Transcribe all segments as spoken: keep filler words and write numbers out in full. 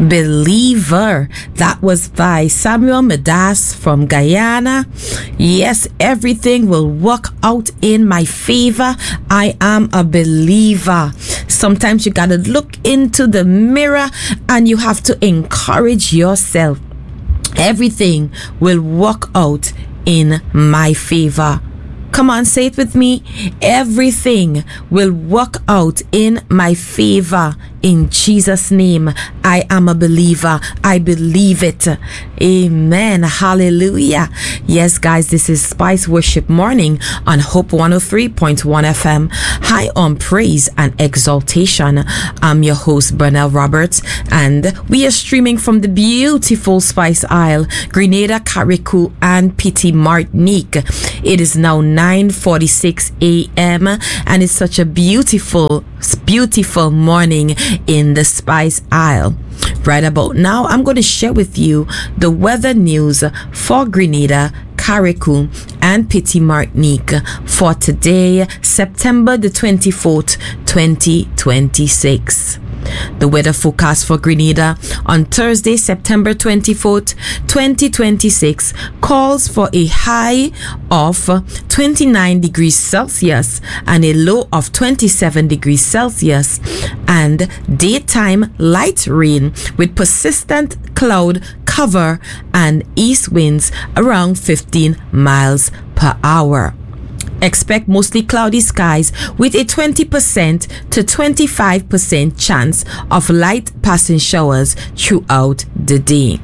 Believer. That was by Samuel Medas from Guyana. Yes, everything will work out in my favor. I am a believer. Sometimes you gotta look into the mirror and you have to encourage yourself. Everything will work out in my favor. Come on, say it with me. Everything will work out in my favor. In Jesus' name, I am a believer. I believe it. Amen. Hallelujah. Yes, guys, this is Spice Worship Morning on Hope one oh three point one F M. High on praise and exaltation. I'm your host, Bernell Roberts, and we are streaming from the beautiful Spice Isle, Grenada, Carriacou, and Petite Martinique. It is now nine forty-six a.m. and it's such a beautiful, beautiful morning in the Spice Isle. Right about now, I'm going to share with you the weather news for Grenada, Carriacou, and Petite Martinique for today, September the twenty-fourth, twenty twenty-six. The weather forecast for Grenada on Thursday, September twenty-fourth, twenty twenty-six calls for a high of twenty-nine degrees Celsius and a low of twenty-seven degrees Celsius, and daytime light rain with persistent cloud cover and east winds around fifteen miles per hour. Expect mostly cloudy skies with a twenty percent to twenty-five percent chance of light passing showers throughout the day.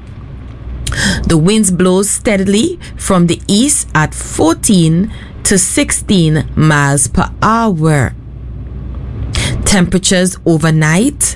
The winds blow steadily from the east at fourteen to sixteen miles per hour. Temperatures overnight,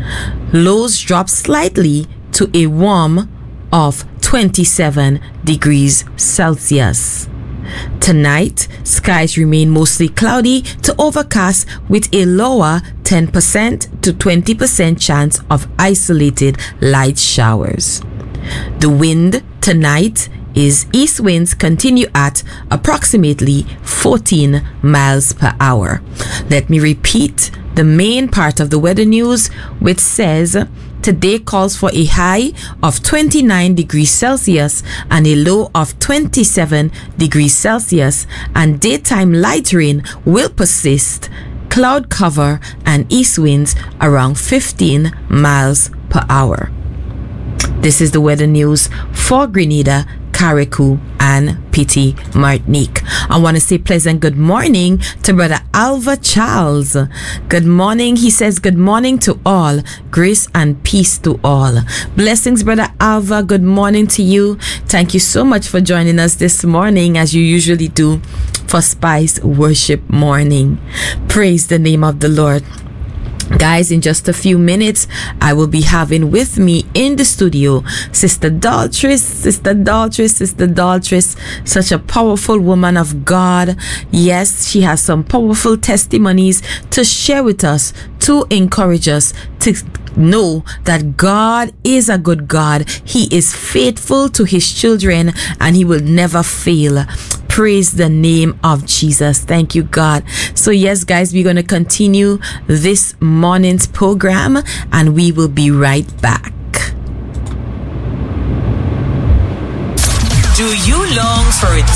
lows drop slightly to a warm of twenty-seven degrees Celsius. Tonight, skies remain mostly cloudy to overcast with a lower ten percent to twenty percent chance of isolated light showers. The wind tonight is east winds continue at approximately fourteen miles per hour. Let me repeat the main part of the weather news, which says today calls for a high of twenty-nine degrees Celsius and a low of twenty-seven degrees Celsius, and daytime light rain will persist, cloud cover and east winds around fifteen miles per hour. This is the weather news for Grenada, Carriacou, and Petite Martinique. I want to say pleasant good morning to Brother Alva Charles. Good morning. He says good morning to all. Grace and peace to all. Blessings, Brother Alva. Good morning to you. Thank you so much for joining us this morning, as you usually do, for Spice Worship Morning. Praise the name of the Lord. Guys, in just a few minutes, I will be having with me in the studio Sister Daltris, Sister Daltris, Sister Daltris, such a powerful woman of God. Yes, she has some powerful testimonies to share with us, to encourage us to know that God is a good God. He is faithful to his children and he will never fail. Praise the name of Jesus. Thank you, God. So yes, guys, we're going to continue this morning's program and we will be right back. Do you long for a